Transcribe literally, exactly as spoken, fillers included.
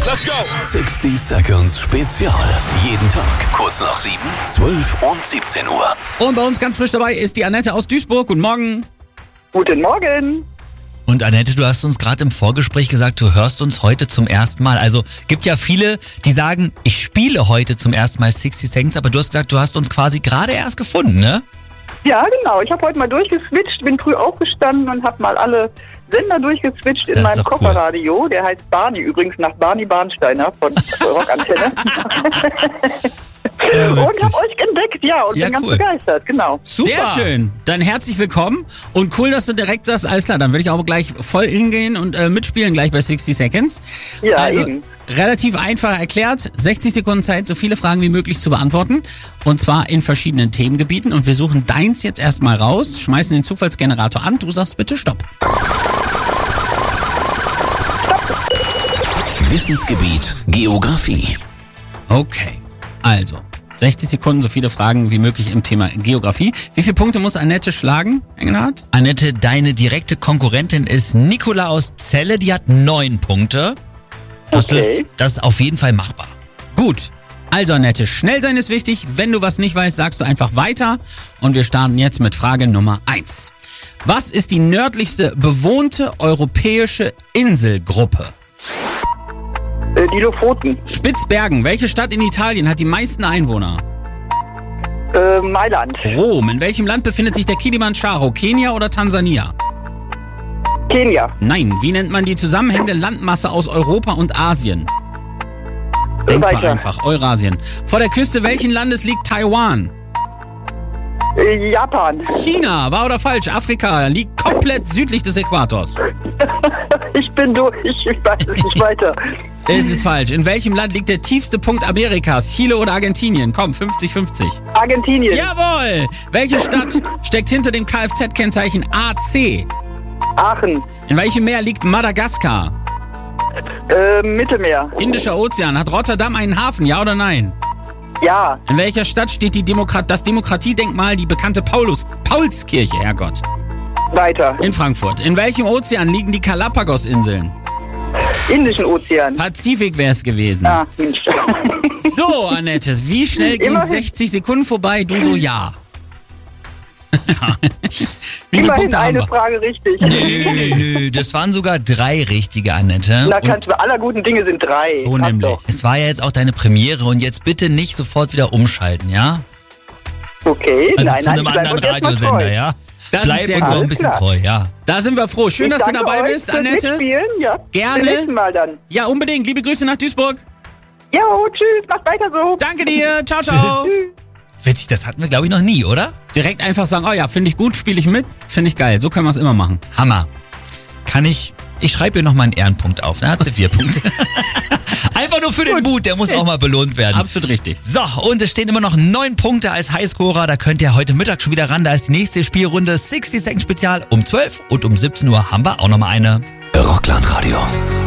Let's go. sixty Seconds Spezial. Jeden Tag kurz nach sieben, zwölf und siebzehn Uhr. Und bei uns ganz frisch dabei ist die Annette aus Duisburg. Guten Morgen. Guten Morgen. Und Annette, du hast uns gerade im Vorgespräch gesagt, du hörst uns heute zum ersten Mal. Also gibt ja viele, die sagen, ich spiele heute zum ersten Mal sixty Seconds, aber du hast gesagt, du hast uns quasi gerade erst gefunden, ne? Ja, genau. Ich habe heute mal durchgeswitcht, bin früh aufgestanden und habe mal alle Sender durchgeswitcht in Das ist meinem doch cool. Kofferradio. Der heißt Barney übrigens, nach Barney Barnsteiner von Rockantenne. Ja, und witzig. habe euch entdeckt, ja, und Ja, bin ganz cool. begeistert, genau. Super. Sehr schön. Dann herzlich willkommen und cool, dass du direkt sagst, alles klar, dann würde ich auch gleich voll hingehen und äh, mitspielen gleich bei sixty Seconds. Ja, also, eben. relativ einfach erklärt, sechzig Sekunden Zeit, so viele Fragen wie möglich zu beantworten. Und zwar in verschiedenen Themengebieten. Und wir suchen deins jetzt erstmal raus, schmeißen den Zufallsgenerator an, du sagst bitte Stopp. Wissensgebiet Geografie. Okay, also sechzig Sekunden, so viele Fragen wie möglich im Thema Geografie. Wie viele Punkte muss Annette schlagen, Engelhardt? Annette, deine direkte Konkurrentin ist Nicola aus Celle, die hat neun Punkte. Das, Okay. ist, das ist auf jeden Fall machbar. Gut. Also Annette, schnell sein ist wichtig. Wenn du was nicht weißt, sagst du einfach weiter. Und wir starten jetzt mit Frage Nummer eins. Was ist die nördlichste bewohnte europäische Inselgruppe? Äh, die Lofoten. Spitzbergen. Welche Stadt in Italien hat die meisten Einwohner? Äh, Mailand. Rom. In welchem Land befindet sich der Kilimanjaro? Kenia oder Tansania? Kenia. Nein. Wie nennt man die zusammenhängende Landmasse aus Europa und Asien? Denkbar Weiter. einfach. Eurasien. Vor der Küste welchen Landes liegt Taiwan? Äh, Japan. China. Wahr oder falsch? Afrika liegt komplett südlich des Äquators. Ich bin durch. Ich, ich weiß es nicht weiter. Es ist falsch. In welchem Land liegt der tiefste Punkt Amerikas? Chile oder Argentinien? Komm, fünfzig fünfzig. Argentinien. Jawohl! Welche Stadt steckt hinter dem Kfz-Kennzeichen A C? Aachen. In welchem Meer liegt Madagaskar? Äh, Mittelmeer. Indischer Ozean. Hat Rotterdam einen Hafen? Ja oder nein? Ja. In welcher Stadt steht die Demokrat das Demokratiedenkmal, die bekannte Paulus Paulskirche? Herrgott. Weiter. In Frankfurt. In welchem Ozean liegen die Galapagos-Inseln? Indischen Ozean. Pazifik wär's gewesen. Ah, Mensch. So, Annette, wie schnell gehen Immerhin. sechzig Sekunden vorbei? Du so, ja. Wie viele Immerhin Punkte haben eine wir? Frage richtig. Nö, nö, nö, das waren sogar drei richtige, Annette. Na, Und kannst du, aller guten Dinge sind drei. So Passt nämlich. doch. es war ja jetzt auch deine Premiere und jetzt bitte nicht sofort wieder umschalten, ja? Okay, Also nein, zu nein, einem ich bleib anderen uns erst mal Radiosender, treu. ja? Das Bleib ist sehr uns gut. auch ein bisschen Alles klar. treu, ja. Da sind wir froh. Schön, Ich dass du danke dabei euch bist, fürs Annette. Mitspielen, ja. Gerne. Bis zum nächsten Mal dann. Ja, unbedingt. Liebe Grüße nach Duisburg. Jo, tschüss, macht weiter so. Danke dir. Ciao, ciao. Tschüss. Witzig, das hatten wir, glaube ich, noch nie, oder? Direkt einfach sagen, oh ja, finde ich gut, spiele ich mit. Finde ich geil. So können wir es immer machen. Hammer. Kann ich... Ich schreibe ihr noch mal einen Ehrenpunkt auf. Da hat sie vier Punkte. Einfach nur für den Mut, der muss auch mal belohnt werden. Absolut richtig. So, und es stehen immer noch neun Punkte als Highscorer. Da könnt ihr heute Mittag schon wieder ran. Da ist die nächste Spielrunde sixty Seconds Spezial um zwölf und um siebzehn Uhr haben wir auch noch mal eine. Rockland Radio.